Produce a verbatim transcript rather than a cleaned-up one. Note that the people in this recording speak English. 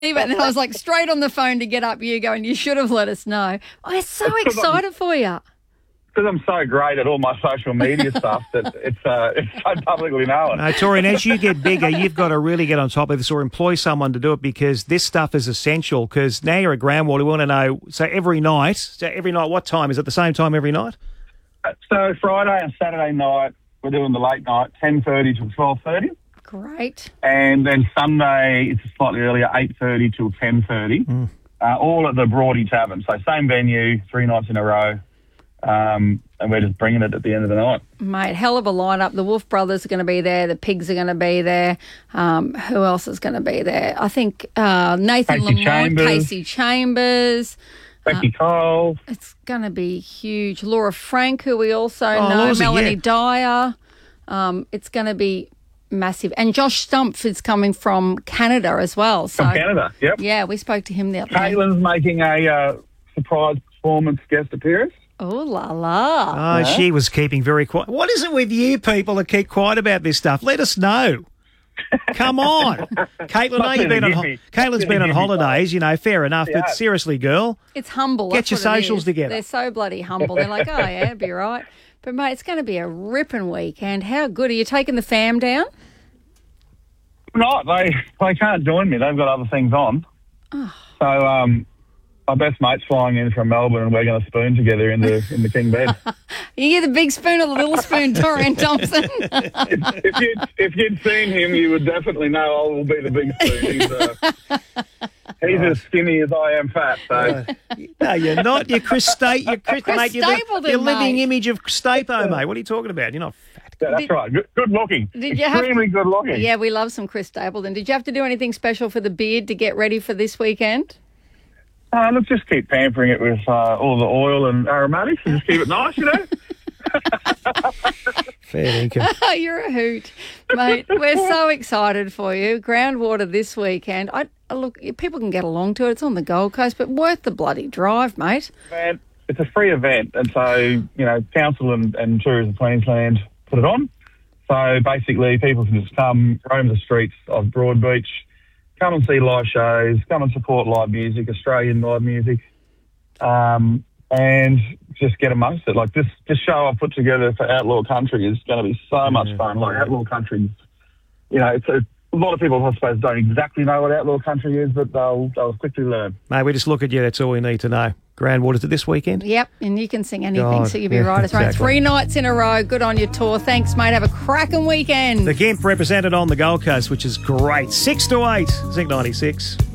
And then I was like straight on the phone to get up you going, you should have let us know. I'm so excited for you. Because I'm so great at all my social media stuff that it's uh, it's so publicly known. No, Tori, and as you get bigger, you've got to really get on top of this or employ someone to do it because this stuff is essential. Because now you're at Groundwater, we want to know, so every night, so every night, what time? Is it the same time every night? So Friday and Saturday night, we're doing the late night, ten thirty till twelve thirty. Great. And then Sunday, it's slightly earlier, eight thirty till ten thirty, mm. uh, all at the Broady Tavern. So same venue, three nights in a row. Um, and we're just bringing it at the end of the night. Mate, hell of a lineup. The Wolf Brothers are going to be there. The Pigs are going to be there. Um, who else is going to be there? I think uh, Nathan Casey Lamont, Chambers. Casey Chambers. Becky uh, Cole. It's going to be huge. Laura Frank, who we also oh, know. Lawsy, Melanie yeah. Dyer. Um, it's going to be massive. And Josh Stumpf is coming from Canada as well. So, from Canada, yep. Yeah, we spoke to him the other day. Caitlin's making a uh, surprise performance guest appearance. Oh, la la. Oh, yeah. She was keeping very quiet. What is it with you people that keep quiet about this stuff? Let us know. Come on. Caitlin, I know you've been on, ho- Caitlin's been on holidays, you know, fair enough, yeah. but seriously, girl. It's humble. Get your what it socials is. together. They're so bloody humble. They're like, oh, yeah, it'll be right. But, mate, it's going to be a ripping weekend. How good. Are you taking the fam down? Not. They, they can't join me. They've got other things on. Oh. So, um... my best mate's flying in from Melbourne and we're going to spoon together in the in the king bed. You get the big spoon or the little spoon, Torian Thompson? if, if, you'd, if you'd seen him, you would definitely know I will be the big spoon. He's, uh, he's as skinny as I am fat. So. No, you're not. You're Chris State. You're Chris, Chris mate. You're the, Stapleton, you're living mate. image of Stapo, mate. What are you talking about? You're not fat. Yeah, that's Did, right. Good, good looking. Did you Extremely have, good looking. Yeah, we love some Chris Stapleton. Did you have to do anything special for the beard to get ready for this weekend? Uh, let's just keep pampering it with uh, all the oil and aromatics and just keep it nice, you know? Fair income. You're a hoot, mate. We're so excited for you. Groundwater this weekend. I look, people can get along to it. It's on the Gold Coast, but worth the bloody drive, mate. Man, it's a free event, and so, you know, Council and, and Tourism Queensland put it on. So basically people can just come, roam the streets of Broadbeach, come and see live shows, come and support live music, Australian live music, um, and just get amongst it. Like this, this show I've put together for Outlaw Country is going to be so much yeah. fun. Like Outlaw Country, you know, it's a, a lot of people, I suppose, don't exactly know what Outlaw Country is, but they'll they'll quickly learn. Mate, we just look at you. That's all we need to know. Groundwater's this weekend? Yep, and you can sing anything, God, so you'll be yeah, right. It's right. exactly. Three nights in a row. Good on your tour. Thanks, mate. Have a cracking weekend. The Gimp represented on the Gold Coast, which is great. Six to eight, Zinc ninety-six.